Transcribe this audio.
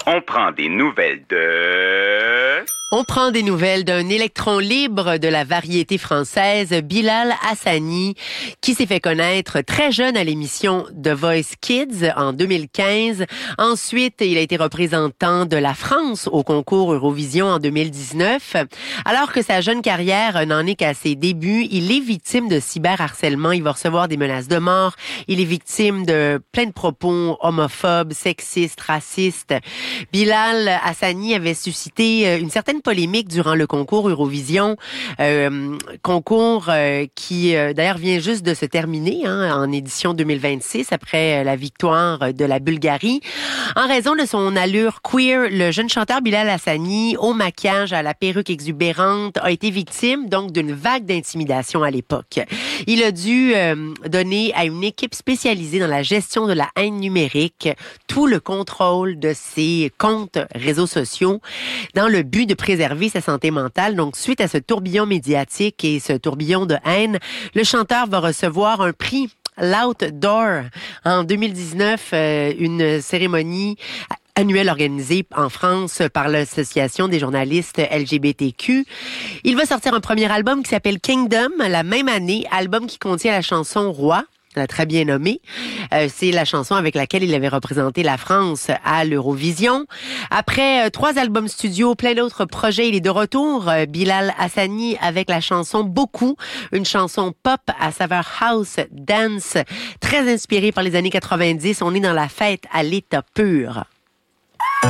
On prend des nouvelles de... On prend des nouvelles d'un électron libre de la variété française, Bilal Hassani, qui s'est fait connaître très jeune à l'émission The Voice Kids en 2015. Ensuite, il a été représentant de la France au concours Eurovision en 2019. Alors que sa jeune carrière n'en est qu'à ses débuts, il est victime de cyberharcèlement. Il va recevoir des menaces de mort. Il est victime de plein de propos homophobes, sexistes, racistes. Bilal Hassani avait suscité une certaine polémique durant le concours Eurovision, concours qui d'ailleurs vient juste de se terminer en édition 2026 après la victoire de la Bulgarie. En raison de son allure queer, le jeune chanteur Bilal Hassani, au maquillage, à la perruque exubérante, a été victime donc d'une vague d'intimidation à l'époque. Il a dû donner à une équipe spécialisée dans la gestion de la haine numérique tout le contrôle de ses comptes réseaux sociaux dans le but de préserver sa santé mentale. Donc, suite à ce tourbillon médiatique et ce tourbillon de haine, le chanteur va recevoir un prix l'Outdoor en 2019, une cérémonie annuelle organisée en France par l'Association des journalistes LGBTQ. Il va sortir un premier album qui s'appelle Kingdom la même année, album qui contient la chanson Roi. Très bien nommé. C'est la chanson avec laquelle il avait représenté la France à l'Eurovision. Après 3 albums studio, plein d'autres projets, il est de retour. Bilal Hassani avec la chanson Beaucoup, une chanson pop à saveur house, dance, très inspirée par les années 90. On est dans la fête à l'état pur.